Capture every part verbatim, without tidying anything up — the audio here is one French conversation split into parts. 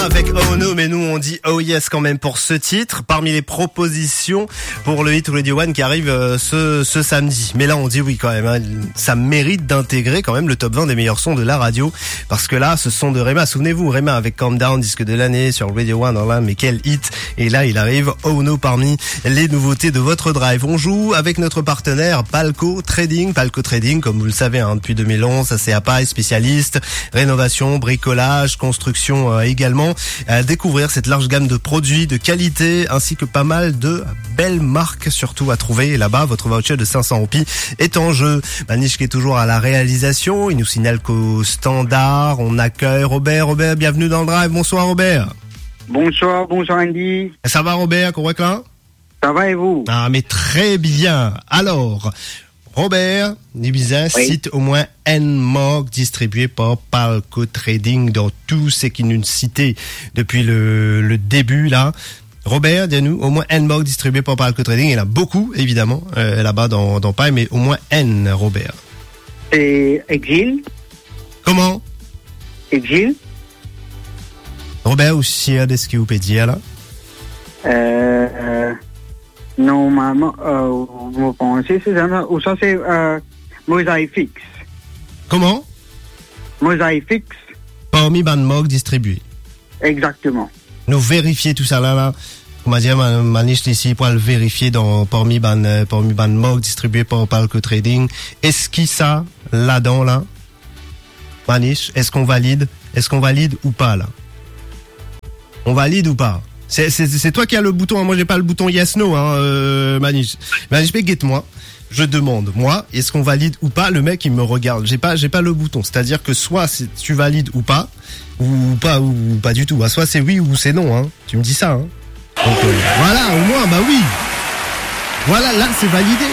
Avec Oh No, mais nous on dit Oh Yes quand même pour ce titre, parmi les propositions pour le Hit Radio One qui arrive euh, ce, ce samedi. Mais là on dit oui quand même, hein, ça mérite d'intégrer quand même le top vingt des meilleurs sons de la radio, parce que là ce son de Rema, souvenez-vous, Rema avec Calm Down, disque de l'année sur Radio One, là, mais quel hit. Et là il arrive Oh No parmi les nouveautés de votre drive. On joue avec notre partenaire Palco Trading. Palco Trading, comme vous le savez, hein, depuis deux mille onze, ça c'est Apaille, spécialiste rénovation, bricolage, construction euh, également. À découvrir cette large gamme de produits de qualité ainsi que pas mal de belles marques surtout à trouver. Et là-bas, votre voucher de cinq cents roupies est en jeu. Maniche qui est toujours à la réalisation. Il nous signale qu'au standard, on accueille Robert. Robert, bienvenue dans le drive. Bonsoir Robert. Bonsoir, bonsoir Andy. Ça va Robert, correct là? Ça va et vous? Ah mais très bien. Alors, Robert Ibiza oui. Cite au moins N marques distribuées par Palco Trading dans tout ce qu'il nous citait depuis le, le début là. Robert, dis-nous, au moins N marques distribuées par Palco Trading. Il y en a beaucoup évidemment euh, là-bas dans, dans Paille, mais au moins N, Robert. Et Exil. Comment? Exil. Robert, aussi, est-ce que vous pouvez dire là? Euh... euh... Normalement, euh, vous pensez, c'est ça, ou ça c'est euh, Mosaïque Fixe. Comment? Mosaïque Fixe. Parmi ban marques distribuées. Exactement. Nous vérifier tout ça là, là. On m'a dit, Maniche ici pour le vérifier dans parmi ban, euh, parmi ban marques distribuées par Palco Trading. Est-ce qu'il ça là-dedans là? Maniche, est-ce qu'on valide? Est-ce qu'on valide ou pas là? On valide ou pas? C'est, c'est, c'est toi qui as le bouton, hein. Moi j'ai pas le bouton yes no, hein, euh, Maniche. Maniche, mais guette-moi. Je demande, moi, est-ce qu'on valide ou pas? Le mec il me regarde. J'ai pas, j'ai pas le bouton. C'est-à-dire que soit c'est, tu valides ou pas, ou pas, ou pas du tout. Soit c'est oui ou c'est non, hein. Tu me dis ça, hein. Donc euh, voilà, au moins, bah oui. Voilà, là c'est validé.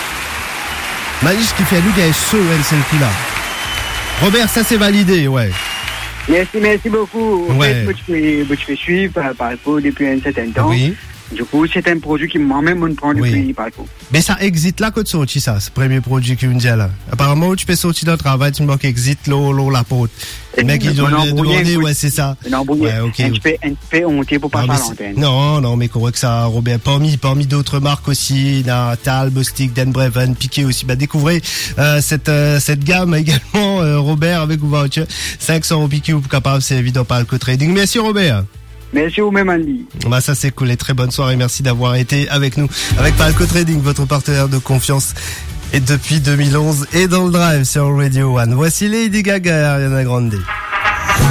Maniche qui fait à nous qu'il y a ce c'est le coup là. Robert, ça c'est validé, ouais. Merci, merci beaucoup. En ouais. fait, je fais, je fais suivre par Palco depuis un certain temps. Oui. Du coup, c'est un produit qui moi-même me prend depuis oui. Palco. Mais ça existe là, quand tu sortis ça, ce premier produit que tu me dis là. Apparemment, tu peux sortir dans le travail, tu me dis qu'il existe là, là, la porte. Les mecs, ils ont demandé, ouais, c'est ça. Non, ouais, ok. Un peu, un peu honté pour pas faire l'antenne. Non, non, mais correct ça, Robert. Parmi, parmi d'autres marques aussi, là, Tal, Bostik, Dan Breven, Piqué aussi. Bah, découvrez, euh, cette, euh, cette gamme également, euh, Robert, avec voucher. cinq cents Piqué ou capable, c'est évident, Palco Trading. Merci, Robert. Merci vous-même, Andy. Bah, ça, c'est cool. Et très bonne soirée. Merci d'avoir été avec nous. Avec Palco Trading, votre partenaire de confiance. Et depuis deux mille onze, et dans le drive sur Radio One. Voici Lady Gaga et Ariana Grande.